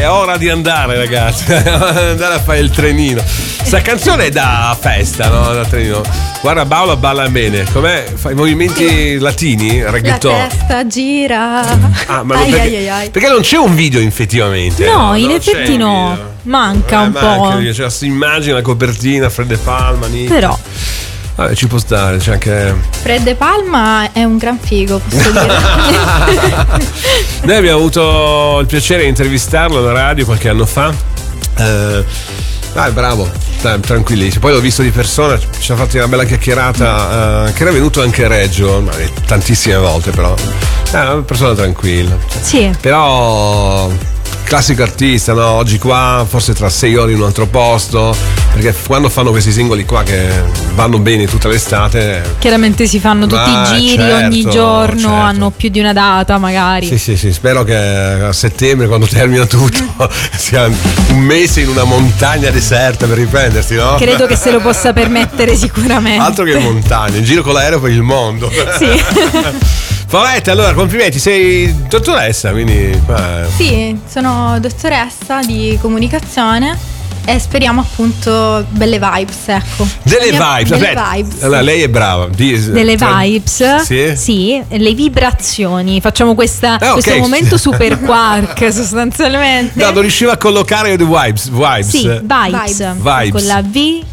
è ora di andare, ragazzi. Andare a fare il trenino. Sta canzone è da festa, no? Da trenino. Guarda, Paola balla bene. Com'è? Fa i movimenti latini, reggaeton. La testa gira. Ah, ma perché non c'è un video effettivamente? No, in effetti no. Manca un po'. C'è questa immagine, la copertina, Fred De Palma, Nick. Però vabbè, ci può stare, c'è anche Fred De Palma è un gran figo, posso dire. Noi abbiamo avuto il piacere di intervistarlo alla radio qualche anno fa. Dai, bravo, tranquillissimo. Poi l'ho visto di persona, ci ha fatto una bella chiacchierata, che era venuto anche a Reggio, tantissime volte, però è una persona tranquilla. sì. Però classico artista, no? Oggi qua, forse tra 6 ore in un altro posto, perché quando fanno questi singoli qua che vanno bene tutta l'estate, Chiaramente si fanno tutti i giri, certo, ogni giorno, certo. hanno più di una data magari. Sì, spero che a settembre, quando termina tutto, sia un mese in una montagna deserta per riprendersi, no? Credo che se lo possa permettere sicuramente. Altro che montagna, in giro con l'aereo per il mondo. Sì. Paoletta, allora complimenti, sei dottoressa, quindi Sì, sono dottoressa di comunicazione e speriamo appunto belle vibes, ecco. delle vibes, Delle aspetta. vibes. Allora, lei è brava. Delle vibes, Sì? le vibrazioni. Facciamo questo ok. momento super quark sostanzialmente. No, non riuscivo a collocare le vibes. Sì, vibes. Vibes. Con la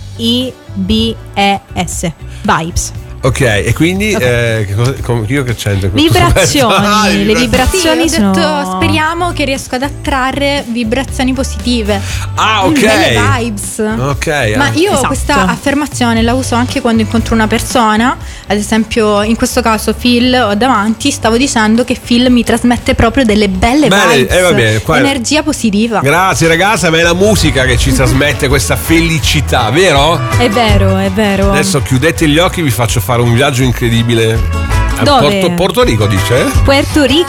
V-I-B-E-S. Vibes. Ok, e quindi io che c'entro? Vibrazioni, le vibrazioni Sì, ho detto sono. speriamo che riesco ad attrarre vibrazioni positive. Ah, ok. Delle vibes. Ok. Ma io Esatto. questa affermazione la uso anche quando incontro una persona. Ad esempio, in questo caso Phil ho davanti, stavo dicendo che Phil mi trasmette proprio delle belle vibes, va bene, qua- energia positiva. Grazie ragazza, ma è la musica che ci trasmette questa felicità, vero? È vero, è vero. Adesso chiudete gli occhi, vi faccio fare un viaggio incredibile. Dove? Porto Rico, dice? Puerto Rico.